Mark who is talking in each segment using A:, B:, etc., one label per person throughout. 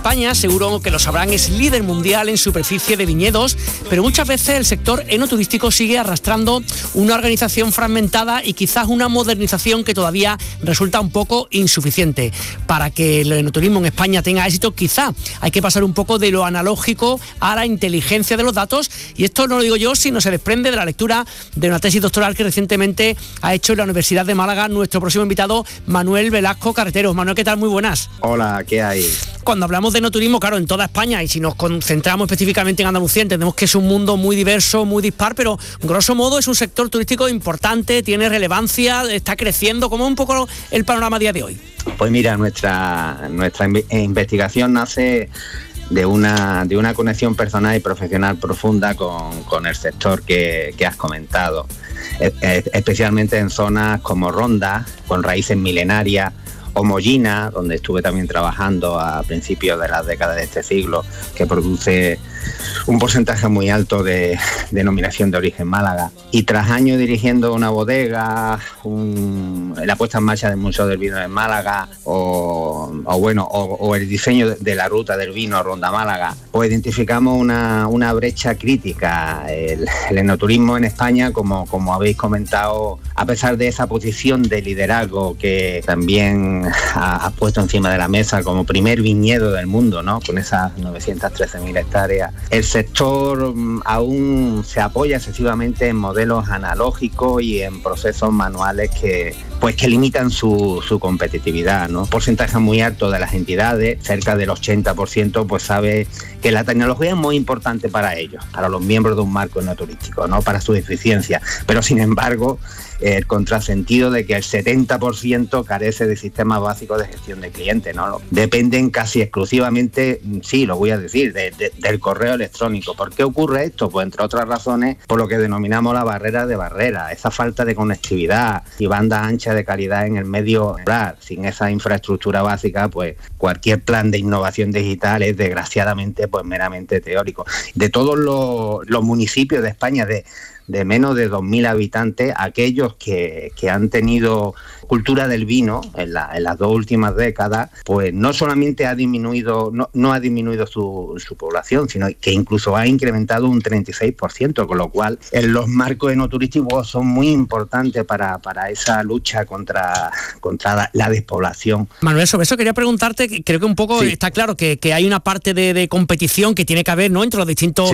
A: España, seguro que lo sabrán, es líder mundial en superficie de viñedos, pero muchas veces el sector enoturístico sigue arrastrando una organización fragmentada y quizás una modernización que todavía resulta un poco insuficiente. Para que el enoturismo en España tenga éxito, quizá hay que pasar un poco de lo analógico a la inteligencia de los datos, y esto no lo digo yo, sino se desprende de la lectura de una tesis doctoral que recientemente ha hecho en la Universidad de Málaga nuestro próximo invitado, Manuel Velasco Carreteros. Manuel, ¿qué tal? Muy buenas.
B: Hola, ¿qué hay?
A: Cuando hablamos de enoturismo, claro, en toda España, y si nos concentramos específicamente en Andalucía, entendemos que es un mundo muy diverso, muy dispar, pero grosso modo es un sector turístico importante, tiene relevancia, está creciendo. ¿Cómo es un poco el panorama a día de hoy?
B: Pues mira, nuestra investigación nace de una conexión personal y profesional profunda con el sector que has comentado, especialmente en zonas como Ronda, con raíces milenarias, o Mollina, donde estuve también trabajando a principios de las décadas de este siglo, que produce un porcentaje muy alto de denominación de origen Málaga. Y tras años dirigiendo una bodega, la puesta en marcha del Museo del Vino en Málaga, o el diseño de la ruta del vino Ronda Málaga, pues identificamos una brecha crítica. El enoturismo en España, como habéis comentado, a pesar de esa posición de liderazgo que también ha puesto encima de la mesa como primer viñedo del mundo, ¿no?, con esas 913.000 hectáreas, el sector aún se apoya excesivamente en modelos analógicos y en procesos manuales que limitan su competitividad, ¿no? Porcentaje muy alto de las entidades, cerca del 80%, pues sabe que la tecnología es muy importante para ellos, para los miembros de un marco enoturístico, ¿no?, para su eficiencia, pero sin embargo el contrasentido de que el 70% carece de sistemas básicos de gestión de clientes, ¿no? Dependen casi exclusivamente, sí, lo voy a decir, del correo electrónico. ¿Por qué ocurre esto? Pues entre otras razones, por lo que denominamos la barrera de barreras, esa falta de conectividad y banda ancha de calidad en el medio rural. Sin esa infraestructura básica, pues cualquier plan de innovación digital es desgraciadamente pues meramente teórico. De todos los municipios de España de menos de 2.000 habitantes, aquellos que han tenido cultura del vino en las dos últimas décadas, pues no solamente ha disminuido, no ha disminuido su población, sino que incluso ha incrementado un 36%, con lo cual los marcos enoturísticos son muy importantes para esa lucha contra la despoblación.
A: Manuel, sobre eso quería preguntarte, creo que un poco sí. Está claro que hay una parte de competición que tiene que haber, ¿no?, entre los distintos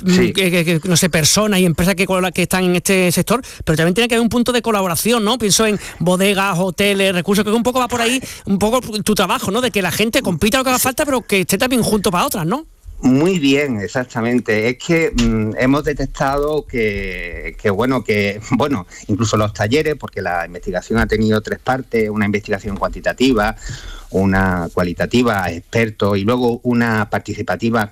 A: no sé, personas y empresas que están en este sector, pero también tiene que haber un punto de colaboración, ¿no? Pienso en bodegas, hoteles, recursos, que un poco va por ahí, un poco tu trabajo, ¿no?, de que la gente compita lo que haga falta, pero que esté también junto para otras, ¿no?
B: Muy bien, exactamente. Es que hemos detectado que incluso los talleres, porque la investigación ha tenido tres partes: una investigación cuantitativa, una cualitativa, expertos, y luego una participativa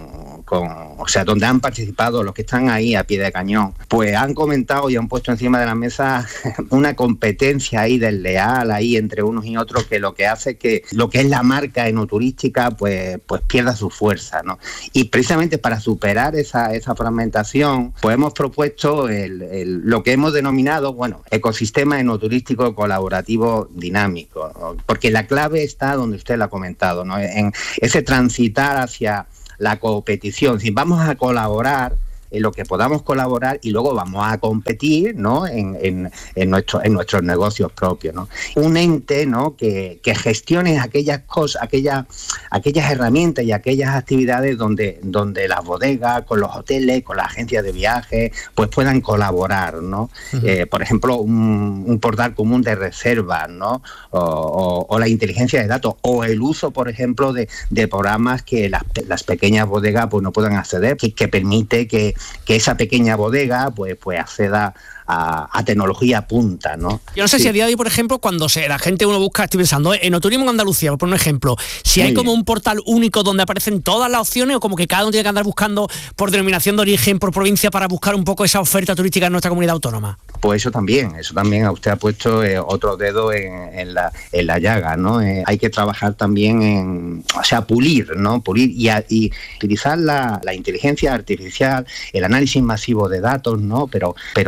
B: donde han participado los que están ahí a pie de cañón, pues han comentado y han puesto encima de la mesa una competencia ahí desleal ahí entre unos y otros, que lo que hace que lo que es la marca enoturística pues pierda su fuerza, ¿no? Y precisamente para superar esa fragmentación, pues hemos propuesto lo que hemos denominado, ecosistema enoturístico colaborativo dinámico, porque la clave está donde usted lo ha comentado, ¿no?, en ese transitar hacia la competición. Si vamos a colaborar en lo que podamos colaborar y luego vamos a competir, ¿no?, en nuestros negocios propios, ¿no? Un ente, ¿no?, que gestione aquellas cosas, aquellas herramientas y aquellas actividades donde las bodegas, con los hoteles, con las agencias de viajes, pues puedan colaborar, ¿no? Uh-huh. Por ejemplo, un portal común de reservas, ¿no?, o la inteligencia de datos, o el uso, por ejemplo, de programas que las pequeñas bodegas pues no puedan acceder, que permite que esa pequeña bodega pues acceda a tecnología punta, ¿no?
A: Yo no sé si a día de hoy, por ejemplo, cuando la gente uno busca, estoy pensando, enoturismo en Andalucía, por un ejemplo, si hay como un portal único donde aparecen todas las opciones, o como que cada uno tiene que andar buscando por denominación de origen, por provincia, para buscar un poco esa oferta turística en nuestra comunidad autónoma.
B: Pues eso también usted ha puesto otro dedo en la llaga, ¿no? Hay que trabajar también pulir, ¿no? Pulir y utilizar la inteligencia artificial, el análisis masivo de datos, ¿no? Pero siempre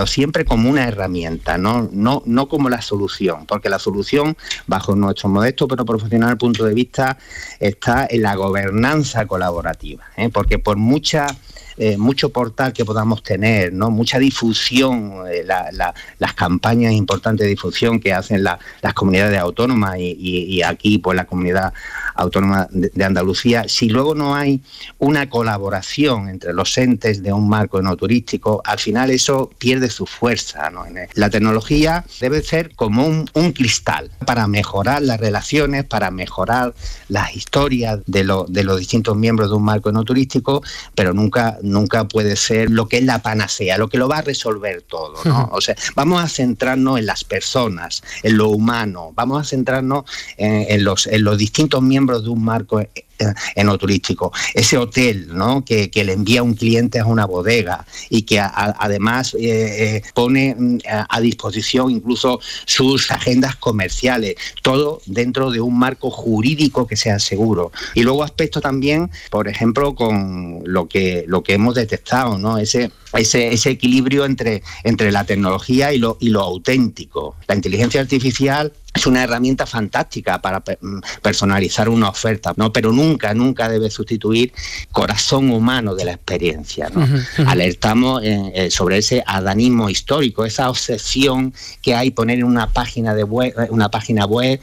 B: como una herramienta, no como la solución, porque la solución, bajo nuestro modesto pero profesional punto de vista, está en la gobernanza colaborativa, porque por mucho portal que podamos tener, ¿no? Mucha difusión, las campañas importantes de difusión que hacen las comunidades autónomas y aquí pues la comunidad autónoma de Andalucía, si luego no hay una colaboración entre los entes de un marco enoturístico, al final eso pierde su fuerza, ¿no? La tecnología debe ser como un cristal para mejorar las relaciones, para mejorar las historias de los distintos miembros de un marco enoturístico, pero nunca puede ser lo que es la panacea, lo que lo va a resolver todo, ¿no? O sea, vamos a centrarnos en las personas, en lo humano, vamos a centrarnos en los distintos miembros de un marco enoturístico. Ese hotel, ¿no? que le envía un cliente a una bodega y que además pone a disposición incluso sus agendas comerciales, todo dentro de un marco jurídico que sea seguro. Y luego aspectos también, por ejemplo, con lo que hemos detectado, ¿no? Ese equilibrio entre la tecnología y lo auténtico. La inteligencia artificial es una herramienta fantástica para personalizar una oferta, ¿no? Pero nunca debe sustituir corazón humano de la experiencia, ¿no? Alertamos sobre ese adanismo histórico, esa obsesión que hay poner en una página web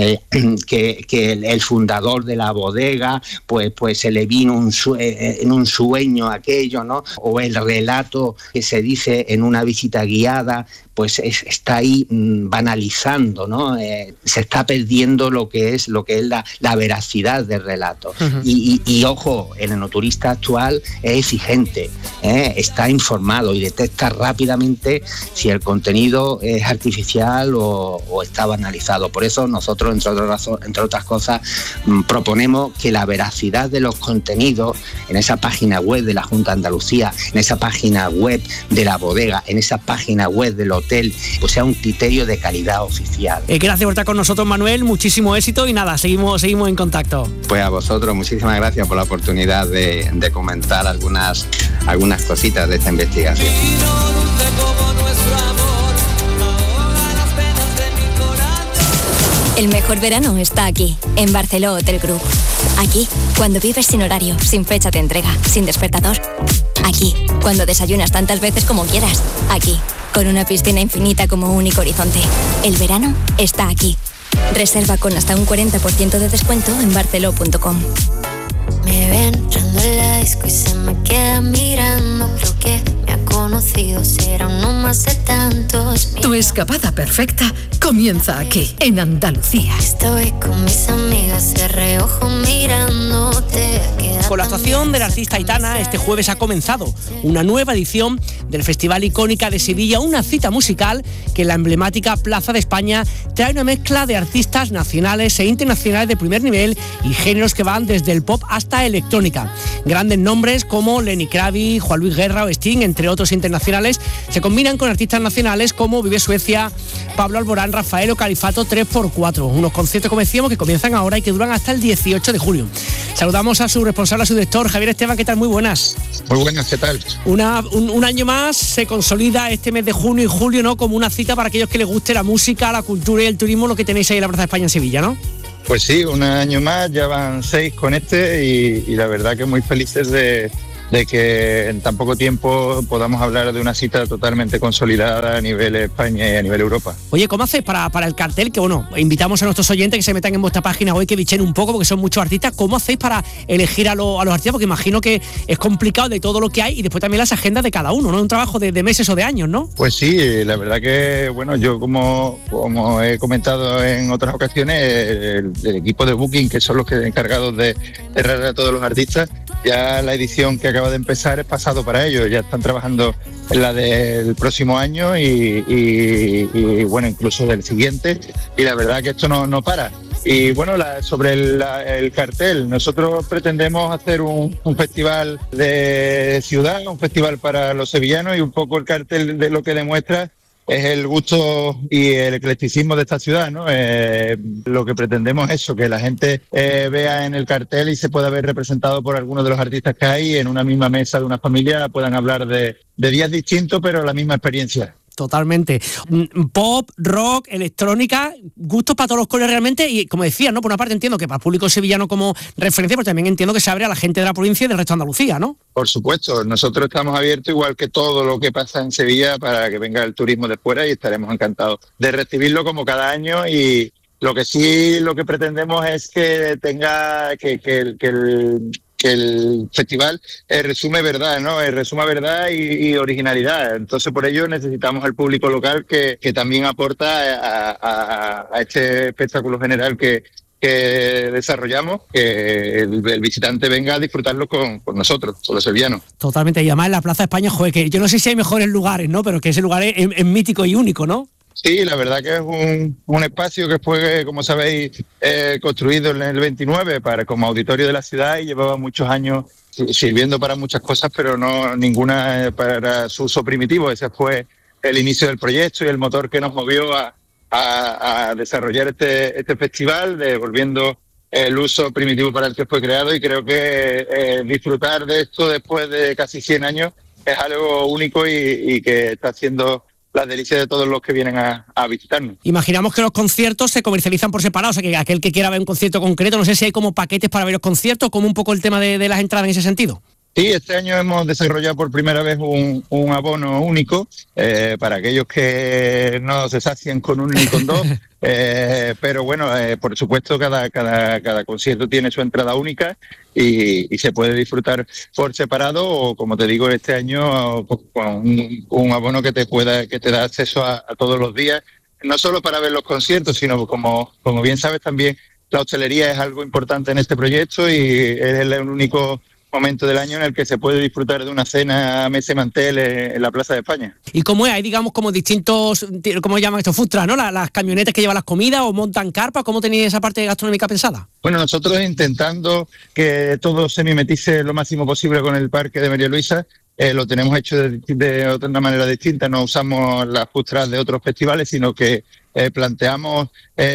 B: que el fundador de la bodega pues se le vino en un sueño aquello, ¿no? O el relato que se dice en una visita guiada, pues está ahí banalizando, ¿no? Se está perdiendo lo que es la veracidad del relato. Y ojo, el enoturista actual es exigente, está informado y detecta rápidamente si el contenido es artificial o está banalizado. Por eso nosotros, entre otras cosas, proponemos que la veracidad de los contenidos en esa página web de la Junta de Andalucía, en esa página web de la bodega, en esa página web del hotel, pues sea un criterio de calidad oficial.
A: Gracias por estar con nosotros, Manuel, muchísimo éxito y nada, seguimos en contacto.
B: Pues a vosotros, muchísimas gracias por la oportunidad de comentar algunas cositas de esta investigación.
C: El mejor verano está aquí, en Barceló Hotel Group. Aquí, cuando vives sin horario, sin fecha de entrega, sin despertador. Aquí, cuando desayunas tantas veces como quieras. Aquí, con una piscina infinita como único horizonte. El verano está aquí. Reserva con hasta un 40% de descuento en barceló.com.
D: Me ven entrando en la disco y se me queda mirando. Creo que me ha conocido, será uno más de tantos.
E: Tu escapada perfecta comienza aquí, en Andalucía.
D: Estoy con mis amigas de reojo mirándote.
A: Con la actuación del artista Aitana, este jueves ha comenzado una nueva edición del Festival Icónica de Sevilla, una cita musical que en la emblemática Plaza de España trae una mezcla de artistas nacionales e internacionales de primer nivel y géneros que van desde el pop hasta electrónica. Grandes nombres como Lenny Kravitz, Juan Luis Guerra o Sting, entre otros internacionales, se combinan con artistas nacionales como Vive Suecia, Pablo Alborán, Rafael o Califato 3x4. Unos conciertos, como decíamos, que comienzan ahora y que duran hasta el 18 de julio. Saludamos a su responsable, a su director, Javier Esteban. ¿Qué tal? Muy buenas.
F: Muy buenas, ¿qué tal?
A: Un año más se consolida este mes de junio y julio, ¿no? Como una cita para aquellos que les guste la música, la cultura y el turismo, lo que tenéis ahí en la Plaza de España en Sevilla, ¿no?
F: Pues sí, un año más, ya van 6 con y la verdad que muy felices de que en tan poco tiempo podamos hablar de una cita totalmente consolidada a nivel España y a nivel Europa.
A: Oye, ¿cómo hacéis para el cartel? Que bueno, invitamos a nuestros oyentes que se metan en vuestra página web, que bichen un poco, porque son muchos artistas. ¿Cómo hacéis para elegir a los artistas? Porque imagino que es complicado de todo lo que hay y después también las agendas de cada uno, ¿no? Un trabajo de meses o de años, ¿no?
F: Pues sí, la verdad que, bueno, yo como he comentado en otras ocasiones, el equipo de Booking, que son los que encargados de cerrar a todos los artistas, ya la edición que acaba de empezar es pasado para ellos, ya están trabajando en la del próximo año y bueno, incluso del siguiente, y la verdad que esto no para. Y bueno, sobre el cartel, nosotros pretendemos hacer un festival de ciudad, un festival para los sevillanos, y un poco el cartel de lo que demuestra es el gusto y el eclecticismo de esta ciudad, ¿no? Lo que pretendemos es eso, que la gente vea en el cartel y se pueda ver representado por algunos de los artistas que hay en una misma mesa de una familia, puedan hablar de días distintos, pero la misma experiencia.
A: Totalmente. Pop, rock, electrónica, gustos para todos los colores realmente, y como decía, ¿no? Por una parte entiendo que para el público sevillano como referencia, pero también entiendo que se abre a la gente de la provincia y del resto de Andalucía, ¿no?
F: Por supuesto, nosotros estamos abiertos igual que todo lo que pasa en Sevilla para que venga el turismo de fuera y estaremos encantados de recibirlo como cada año. Y lo que pretendemos es que tenga que el festival resuma verdad y originalidad. Entonces, por ello necesitamos el público local que también aporta a este espectáculo general que desarrollamos, que el visitante venga a disfrutarlo con nosotros, con los sevillanos.
A: Totalmente, y además en la Plaza de España, joder, que yo no sé si hay mejores lugares, ¿no? Pero que ese lugar es mítico y único, ¿no?
F: Sí, la verdad que es un espacio que fue, como sabéis, construido en el 29 como auditorio de la ciudad y llevaba muchos años sirviendo para muchas cosas, pero no ninguna para su uso primitivo. Ese fue el inicio del proyecto y el motor que nos movió a desarrollar este festival, devolviendo el uso primitivo para el que fue creado, y creo que disfrutar de esto después de casi 100 años es algo único y que está haciendo las delicias de todos los que vienen a visitarnos.
A: Imaginamos que los conciertos se comercializan por separado, o sea que aquel que quiera ver un concierto concreto, no sé si hay como paquetes para ver los conciertos, como un poco el tema de las entradas en ese sentido.
F: Sí, este año hemos desarrollado por primera vez un abono único para aquellos que no se sacien con uno ni con dos, pero bueno, por supuesto cada concierto tiene su entrada única y se puede disfrutar por separado, o como te digo, este año con un abono que te da acceso a todos los días, no solo para ver los conciertos, sino como bien sabes también la hostelería es algo importante en este proyecto y es el único momento del año en el que se puede disfrutar de una cena a mesa y mantel en la Plaza de España.
A: ¿Y cómo es? Hay, digamos, como distintos, ¿cómo llaman estos food trucks, no? Las camionetas que llevan las comidas o montan carpas. ¿Cómo tenéis esa parte gastronómica pensada?
F: Bueno, nosotros intentando que todo se mimetice lo máximo posible con el parque de María Luisa, lo tenemos hecho de otra manera distinta. No usamos las food trucks de otros festivales, sino que planteamos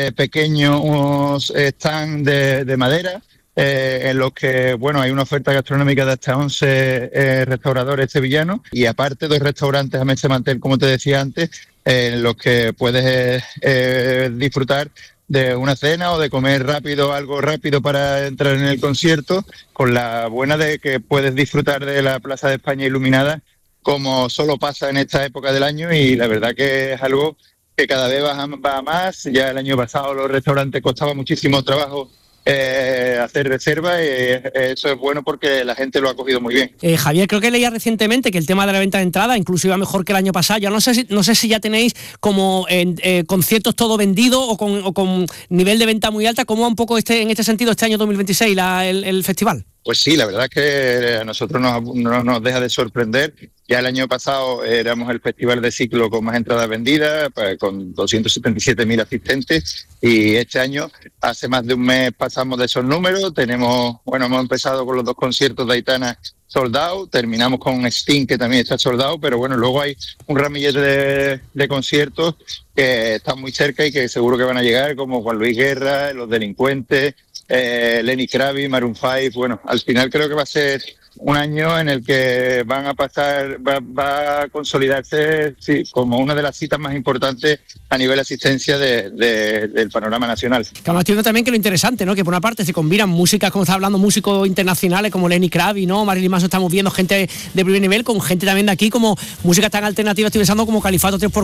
F: pequeños stands de madera, en los que hay una oferta gastronómica de hasta 11 restauradores sevillanos, y aparte 2 restaurantes a mesa mantel, como te decía antes, en los que puedes disfrutar de una cena o de comer algo rápido para entrar en el concierto, con la buena de que puedes disfrutar de la Plaza de España iluminada, como solo pasa en esta época del año, y la verdad que es algo que cada vez va más. Ya el año pasado los restaurantes costaba muchísimo trabajo hacer reservas, eso es bueno porque la gente lo ha cogido muy bien.
A: Javier, creo que leía recientemente que el tema de la venta de entrada incluso iba mejor que el año pasado. Ya no sé si ya tenéis como conciertos todo vendido o con nivel de venta muy alta. ¿Cómo va un poco en este sentido este año 2026 el festival?
F: Pues sí, la verdad es que a nosotros no nos deja de sorprender. Ya el año pasado éramos el festival de ciclo con más entradas vendidas, con 277.000 asistentes, y este año, hace más de un mes, pasamos de esos números. Hemos empezado con los 2 conciertos de Aitana sold out, terminamos con Sting, que también está sold out, pero luego hay un ramillete de conciertos que están muy cerca y que seguro que van a llegar, como Juan Luis Guerra, Los Delincuentes, Lenny Kravitz, Maroon 5. Al final creo que va a ser un año en el que va a consolidarse como una de las citas más importantes a nivel de asistencia del panorama nacional.
A: Estamos entiendo también que lo interesante, ¿no? Que por una parte se combinan músicas, como está hablando, músicos internacionales como Lenny Kravitz, ¿no? Marilyn Manson, estamos viendo gente de primer nivel, con gente también de aquí, como música tan alternativa, estoy pensando como Califato 3x4,